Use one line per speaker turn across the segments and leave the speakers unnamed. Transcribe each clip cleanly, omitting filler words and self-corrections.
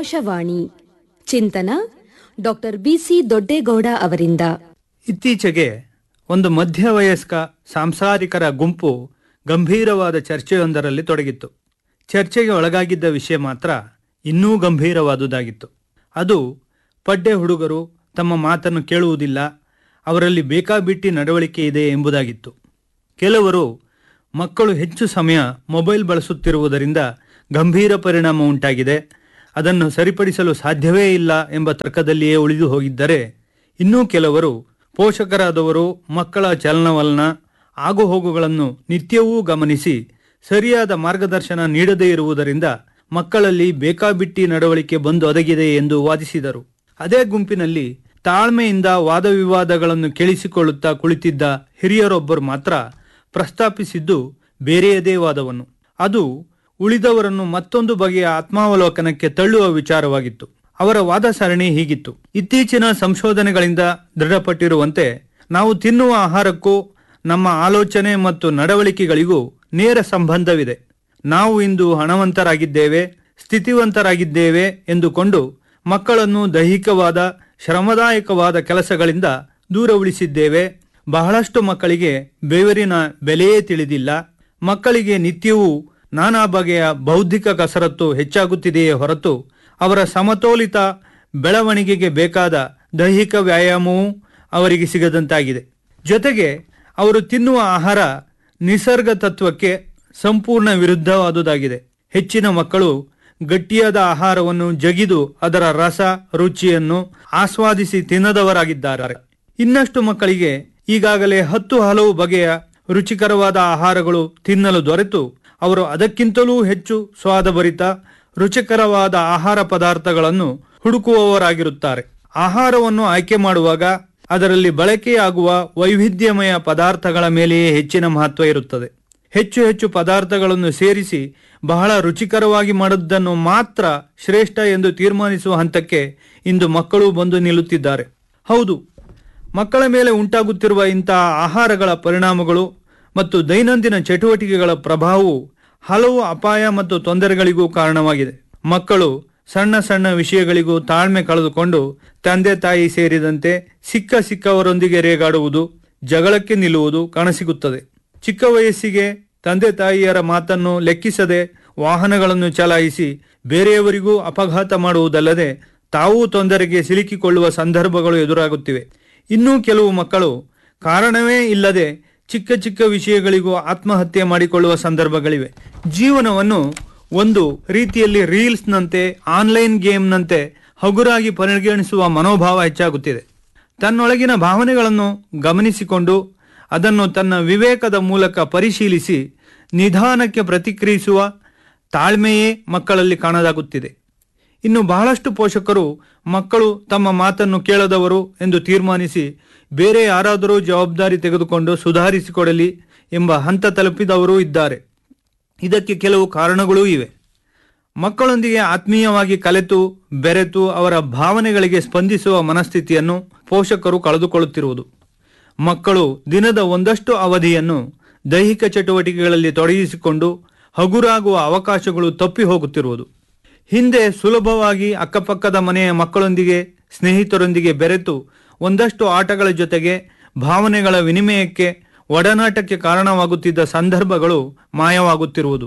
ಆಕಾಶವಾಣಿ ಚಿಂತನ ಡಾಕ್ಟರ್ ಬಿಸಿ ದೊಡ್ಡೇಗೌಡ ಅವರಿಂದ.
ಇತ್ತೀಚೆಗೆ ಒಂದು ಮಧ್ಯವಯಸ್ಕ ಸಾಂಸಾರಿಕರ ಗುಂಪು ಗಂಭೀರವಾದ ಚರ್ಚೆಯೊಂದರಲ್ಲಿ ತೊಡಗಿತ್ತು. ಚರ್ಚೆಗೆ ಒಳಗಾಗಿದ್ದ ವಿಷಯ ಮಾತ್ರ ಇನ್ನೂ ಗಂಭೀರವಾದುದಾಗಿತ್ತು. ಅದು ಪಡ್ಡೆ ಹುಡುಗರು ತಮ್ಮ ಮಾತನ್ನು ಕೇಳುವುದಿಲ್ಲ, ಅವರಲ್ಲಿ ಬೇಕಾಬಿಟ್ಟಿ ನಡವಳಿಕೆ ಇದೆ ಎಂಬುದಾಗಿತ್ತು. ಕೆಲವರು ಮಕ್ಕಳು ಹೆಚ್ಚು ಸಮಯ ಮೊಬೈಲ್ ಬಳಸುತ್ತಿರುವುದರಿಂದ ಗಂಭೀರ ಪರಿಣಾಮ ಉಂಟಾಗಿದೆ, ಅದನ್ನು ಸರಿಪಡಿಸಲು ಸಾಧ್ಯವೇ ಇಲ್ಲ ಎಂಬ ತರ್ಕದಲ್ಲಿಯೇ ಉಳಿದು ಹೋಗಿದ್ದರೆ, ಇನ್ನೂ ಕೆಲವರು ಪೋಷಕರಾದವರು ಮಕ್ಕಳ ಚಲನವಲನ ಆಗುಹೋಗುಗಳನ್ನು ನಿತ್ಯವೂ ಗಮನಿಸಿ ಸರಿಯಾದ ಮಾರ್ಗದರ್ಶನ ನೀಡದೇ ಇರುವುದರಿಂದ ಮಕ್ಕಳಲ್ಲಿ ಬೇಕಾಬಿಟ್ಟಿ ನಡವಳಿಕೆ ಬಂದು ಒದಗಿದೆ ಎಂದು ವಾದಿಸಿದರು. ಅದೇ ಗುಂಪಿನಲ್ಲಿ ತಾಳ್ಮೆಯಿಂದ ವಾದವಿವಾದಗಳನ್ನು ಕೇಳಿಸಿಕೊಳ್ಳುತ್ತಾ ಕುಳಿತಿದ್ದ ಹಿರಿಯರೊಬ್ಬರು ಮಾತ್ರ ಪ್ರಸ್ತಾಪಿಸಿದ್ದು ಬೇರೆಯದೇ ವಾದವನ್ನು. ಅದು ಉಳಿದವರನ್ನು ಮತ್ತೊಂದು ಬಗೆಯ ಆತ್ಮಾವಲೋಕನಕ್ಕೆ ತಳ್ಳುವ ವಿಚಾರವಾಗಿತ್ತು. ಅವರ ವಾದ ಸರಣಿ ಹೀಗಿತ್ತು: ಇತ್ತೀಚಿನ ಸಂಶೋಧನೆಗಳಿಂದ ದೃಢಪಟ್ಟಿರುವಂತೆ ನಾವು ತಿನ್ನುವ ಆಹಾರಕ್ಕೂ ನಮ್ಮ ಆಲೋಚನೆ ಮತ್ತು ನಡವಳಿಕೆಗಳಿಗೂ ನೇರ ಸಂಬಂಧವಿದೆ. ನಾವು ಇಂದು ಹಣವಂತರಾಗಿದ್ದೇವೆ, ಸ್ಥಿತಿವಂತರಾಗಿದ್ದೇವೆ ಎಂದುಕೊಂಡು ಮಕ್ಕಳನ್ನು ದೈಹಿಕವಾದ ಶ್ರಮದಾಯಕವಾದ ಕೆಲಸಗಳಿಂದ ದೂರ ಉಳಿಸಿದ್ದೇವೆ. ಬಹಳಷ್ಟು ಮಕ್ಕಳಿಗೆ ಬೆವರಿನ ಬೆಲೆಯೇ ತಿಳಿದಿಲ್ಲ. ಮಕ್ಕಳಿಗೆ ನಿತ್ಯವೂ ನಾನಾ ಬಗೆಯ ಬೌದ್ಧಿಕ ಕಸರತ್ತು ಹೆಚ್ಚಾಗುತ್ತಿದೆಯೇ ಹೊರತು ಅವರ ಸಮತೋಲಿತ ಬೆಳವಣಿಗೆಗೆ ಬೇಕಾದ ದೈಹಿಕ ವ್ಯಾಯಾಮವೂ ಅವರಿಗೆ ಸಿಗದಂತಾಗಿದೆ. ಜೊತೆಗೆ ಅವರು ತಿನ್ನುವ ಆಹಾರ ನಿಸರ್ಗ ತತ್ವಕ್ಕೆ ಸಂಪೂರ್ಣ ವಿರುದ್ಧವಾದುದಾಗಿದೆ. ಹೆಚ್ಚಿನ ಮಕ್ಕಳು ಗಟ್ಟಿಯಾದ ಆಹಾರವನ್ನು ಜಗಿದು ಅದರ ರಸ ರುಚಿಯನ್ನು ಆಸ್ವಾದಿಸಿ ತಿನ್ನದವರಾಗಿದ್ದಾರೆ. ಇನ್ನಷ್ಟು ಮಕ್ಕಳಿಗೆ ಈಗಾಗಲೇ 10 ಹಲವು ಬಗೆಯ ರುಚಿಕರವಾದ ಆಹಾರಗಳು ತಿನ್ನಲು ದೊರೆತು ಅವರು ಅದಕ್ಕಿಂತಲೂ ಹೆಚ್ಚು ಸ್ವಾದಭರಿತ ರುಚಿಕರವಾದ ಆಹಾರ ಪದಾರ್ಥಗಳನ್ನು ಹುಡುಕುವವರಾಗಿರುತ್ತಾರೆ. ಆಹಾರವನ್ನು ಆಯ್ಕೆ ಮಾಡುವಾಗ ಅದರಲ್ಲಿ ಬಳಕೆಯಾಗುವ ವೈವಿಧ್ಯಮಯ ಪದಾರ್ಥಗಳ ಮೇಲೆಯೇ ಹೆಚ್ಚಿನ ಮಹತ್ವ ಇರುತ್ತದೆ. ಹೆಚ್ಚು ಹೆಚ್ಚು ಪದಾರ್ಥಗಳನ್ನು ಸೇರಿಸಿ ಬಹಳ ರುಚಿಕರವಾಗಿ ಮಾಡುವುದನ್ನು ಮಾತ್ರ ಶ್ರೇಷ್ಠ ಎಂದು ತೀರ್ಮಾನಿಸುವ ಹಂತಕ್ಕೆ ಇಂದು ಮಕ್ಕಳು ಬಂದು ನಿಲ್ಲುತ್ತಿದ್ದಾರೆ. ಹೌದು, ಮಕ್ಕಳ ಮೇಲೆ ಉಂಟಾಗುತ್ತಿರುವ ಇಂತಹ ಆಹಾರಗಳ ಪರಿಣಾಮಗಳು ಮತ್ತು ದೈನಂದಿನ ಚಟುವಟಿಕೆಗಳ ಪ್ರಭಾವವು ಹಲವು ಅಪಾಯ ಮತ್ತು ತೊಂದರೆಗಳಿಗೂ ಕಾರಣವಾಗಿದೆ. ಮಕ್ಕಳು ಸಣ್ಣ ಸಣ್ಣ ವಿಷಯಗಳಿಗೂ ತಾಳ್ಮೆ ಕಳೆದುಕೊಂಡು ತಂದೆ ತಾಯಿ ಸೇರಿದಂತೆ ಸಿಕ್ಕವರೊಂದಿಗೆ ರೇಗಾಡುವುದು, ಜಗಳಕ್ಕೆ ನಿಲ್ಲುವುದು ಕಾಣಸಿಗುತ್ತದೆ. ಚಿಕ್ಕ ವಯಸ್ಸಿಗೆ ತಂದೆ ತಾಯಿಯರ ಮಾತನ್ನು ಲೆಕ್ಕಿಸದೆ ವಾಹನಗಳನ್ನು ಚಲಾಯಿಸಿ ಬೇರೆಯವರಿಗೂ ಅಪಘಾತ ಮಾಡುವುದಲ್ಲದೆ ತಾವೂ ತೊಂದರೆಗೆ ಸಿಲುಕಿಕೊಳ್ಳುವ ಸಂದರ್ಭಗಳು ಎದುರಾಗುತ್ತಿವೆ. ಇನ್ನೂ ಕೆಲವು ಮಕ್ಕಳು ಕಾರಣವೇ ಇಲ್ಲದೆ ಚಿಕ್ಕ ಚಿಕ್ಕ ವಿಷಯಗಳಿಗೂ ಆತ್ಮಹತ್ಯೆ ಮಾಡಿಕೊಳ್ಳುವ ಸಂದರ್ಭಗಳಿವೆ. ಜೀವನವನ್ನು ಒಂದು ರೀತಿಯಲ್ಲಿ ರೀಲ್ಸ್ನಂತೆ, ಆನ್ಲೈನ್ ಗೇಮ್ನಂತೆ ಹಗುರಾಗಿ ಪರಿಗಣಿಸುವ ಮನೋಭಾವ ಹೆಚ್ಚಾಗುತ್ತಿದೆ. ತನ್ನೊಳಗಿನ ಭಾವನೆಗಳನ್ನು ಗಮನಿಸಿಕೊಂಡು ಅದನ್ನು ತನ್ನ ವಿವೇಕದ ಮೂಲಕ ಪರಿಶೀಲಿಸಿ ನಿಧಾನಕ್ಕೆ ಪ್ರತಿಕ್ರಿಯಿಸುವ ತಾಳ್ಮೆಯೇ ಮಕ್ಕಳಲ್ಲಿ ಕಾಣದಾಗುತ್ತಿದೆ. ಇನ್ನು ಬಹಳಷ್ಟು ಪೋಷಕರು ಮಕ್ಕಳು ತಮ್ಮ ಮಾತನ್ನು ಕೇಳದವರು ಎಂದು ತೀರ್ಮಾನಿಸಿ ಬೇರೆ ಯಾರಾದರೂ ಜವಾಬ್ದಾರಿ ತೆಗೆದುಕೊಂಡು ಸುಧಾರಿಸಿಕೊಡಲಿ ಎಂಬ ಹಂತ ತಲುಪಿದವರೂ ಇದ್ದಾರೆ. ಇದಕ್ಕೆ ಕೆಲವು ಕಾರಣಗಳೂ ಇವೆ. ಮಕ್ಕಳೊಂದಿಗೆ ಆತ್ಮೀಯವಾಗಿ ಕಲೆತು ಬೆರೆತು ಅವರ ಭಾವನೆಗಳಿಗೆ ಸ್ಪಂದಿಸುವ ಮನಸ್ಥಿತಿಯನ್ನು ಪೋಷಕರು ಕಳೆದುಕೊಳ್ಳುತ್ತಿರುವುದು. ಮಕ್ಕಳು ದಿನದ ಒಂದಷ್ಟು ಅವಧಿಯನ್ನು ದೈಹಿಕ ಚಟುವಟಿಕೆಗಳಲ್ಲಿ ತೊಡಗಿಸಿಕೊಂಡು ಹಗುರಾಗುವ ಅವಕಾಶಗಳು ತಪ್ಪಿ ಹೋಗುತ್ತಿರುವುದು. ಹಿಂದೆ ಸುಲಭವಾಗಿ ಅಕ್ಕಪಕ್ಕದ ಮನೆಯ ಮಕ್ಕಳೊಂದಿಗೆ, ಸ್ನೇಹಿತರೊಂದಿಗೆ ಬೆರೆತು ಒಂದಷ್ಟು ಆಟಗಳ ಜೊತೆಗೆ ಭಾವನೆಗಳ ವಿನಿಮಯಕ್ಕೆ, ಒಡನಾಟಕ್ಕೆ ಕಾರಣವಾಗುತ್ತಿದ್ದ ಸಂದರ್ಭಗಳು ಮಾಯವಾಗುತ್ತಿರುವುದು.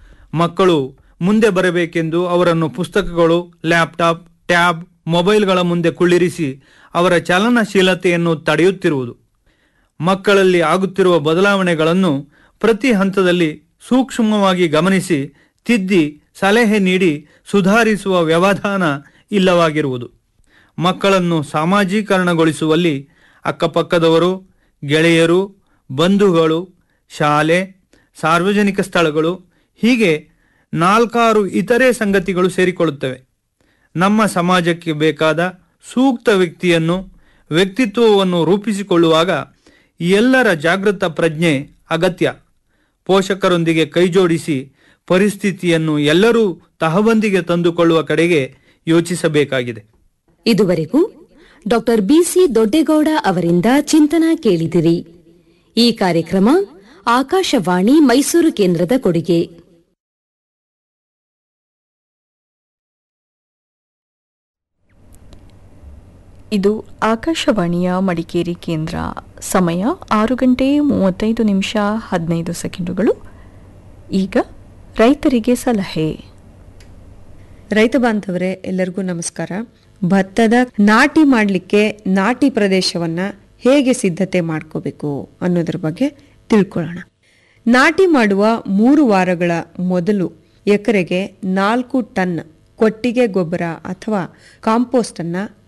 ಮಕ್ಕಳು ಮುಂದೆ ಬರಬೇಕೆಂದು ಅವರನ್ನು ಪುಸ್ತಕಗಳು, ಲ್ಯಾಪ್ಟಾಪ್, ಟ್ಯಾಬ್, ಮೊಬೈಲ್ಗಳ ಮುಂದೆ ಕುಳ್ಳಿರಿಸಿ ಅವರ ಚಲನಶೀಲತೆಯನ್ನು ತಡೆಯುತ್ತಿರುವುದು. ಮಕ್ಕಳಲ್ಲಿ ಆಗುತ್ತಿರುವ ಬದಲಾವಣೆಗಳನ್ನು ಪ್ರತಿ ಹಂತದಲ್ಲಿ ಸೂಕ್ಷ್ಮವಾಗಿ ಗಮನಿಸಿ ತಿದ್ದಿ ಸಲಹೆ ನೀಡಿ ಸುಧಾರಿಸುವ ವ್ಯವಧಾನ ಇಲ್ಲವಾಗಿರುವುದು. ಮಕ್ಕಳನ್ನು ಸಾಮಾಜೀಕರಣಗೊಳಿಸುವಲ್ಲಿ ಅಕ್ಕಪಕ್ಕದವರು, ಗೆಳೆಯರು, ಬಂಧುಗಳು, ಶಾಲೆ, ಸಾರ್ವಜನಿಕ ಸ್ಥಳಗಳು ಹೀಗೆ 4-6 ಇತರೆ ಸಂಗತಿಗಳು ಸೇರಿಕೊಳ್ಳುತ್ತವೆ. ನಮ್ಮ ಸಮಾಜಕ್ಕೆ ಬೇಕಾದ ಸೂಕ್ತ ವ್ಯಕ್ತಿತ್ವವನ್ನು ರೂಪಿಸಿಕೊಳ್ಳುವಾಗ ಎಲ್ಲರ ಜಾಗೃತ ಪ್ರಜ್ಞೆ ಅಗತ್ಯ. ಪೋಷಕರೊಂದಿಗೆ ಕೈಜೋಡಿಸಿ ಪರಿಸ್ಥಿತಿಯನ್ನು ಎಲ್ಲರೂ ತಹಬಂದಿಗೆ ತಂದುಕೊಳ್ಳುವ ಕಡೆಗೆ ಯೋಚಿಸಬೇಕಾಗಿದೆ.
ಇದುವರೆಗೂ ಡಾಕ್ಟರ್ ಬಿಸಿ ದೊಡ್ಡೇಗೌಡ ಅವರಿಂದ ಚಿಂತನ ಕೇಳಿದಿರಿ. ಈ ಕಾರ್ಯಕ್ರಮ ಆಕಾಶವಾಣಿ ಮೈಸೂರು ಕೇಂದ್ರದ ಕೊಡುಗೆ.
ಇದು ಆಕಾಶವಾಣಿಯ ಮಡಿಕೇರಿ ಕೇಂದ್ರ. ಸಮಯ 6:35 ಈಗ ರೈತರಿಗೆ ಸಲಹೆ.
ರೈತ ಬಾಂಧವರೇ, ಎಲ್ಲರಿಗೂ ನಮಸ್ಕಾರ. ಭತ್ತದ ನಾಟಿ ಮಾಡಲಿಕ್ಕೆ ನಾಟಿ ಪ್ರದೇಶವನ್ನ ಹೇಗೆ ಸಿದ್ಧತೆ ಮಾಡ್ಕೋಬೇಕು ಅನ್ನೋದ್ರ ಬಗ್ಗೆ ತಿಳ್ಕೊಳ್ಳೋಣ. ನಾಟಿ ಮಾಡುವ 3 ವಾರಗಳ ಮೊದಲು ಎಕರೆಗೆ 4 ಟನ್ ಕೊಟ್ಟಿಗೆ ಗೊಬ್ಬರ ಅಥವಾ ಕಾಂಪೋಸ್ಟ್ ಅನ್ನ